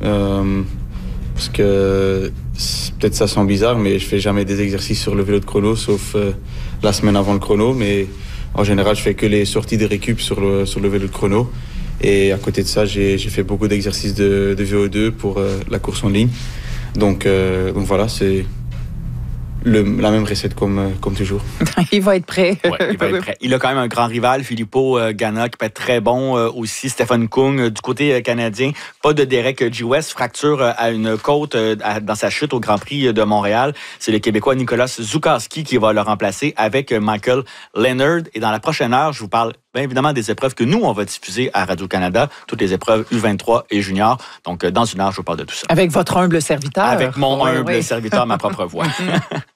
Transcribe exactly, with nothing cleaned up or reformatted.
Euh, parce que peut-être ça sent bizarre, mais je fais jamais des exercices sur le vélo de chrono, sauf euh, la semaine avant le chrono. Mais en général, je fais que les sorties de récup sur le, sur le vélo de chrono. Et à côté de ça, j'ai, j'ai fait beaucoup d'exercices de, de V O deux pour euh, la course en ligne. Donc, euh, donc voilà, c'est le, la même recette comme, comme toujours. Il va être prêt. Ouais, il va être prêt. Il a quand même un grand rival, Filippo euh, Ganna, qui peut être très bon euh, aussi. Stephen Kung, euh, du côté euh, canadien. Pas de Derek G. West, fracture euh, à une côte euh, à, dans sa chute au Grand Prix de Montréal. C'est le Québécois Nicolas Zukowski qui va le remplacer avec euh, Michael Leonard. Et dans la prochaine heure, je vous parle bien évidemment des épreuves que nous, on va diffuser à Radio-Canada, toutes les épreuves U vingt-trois et junior. Donc, euh, dans une heure, je vous parle de tout ça. Avec votre humble serviteur. Avec mon oui, humble oui. serviteur, ma propre voix.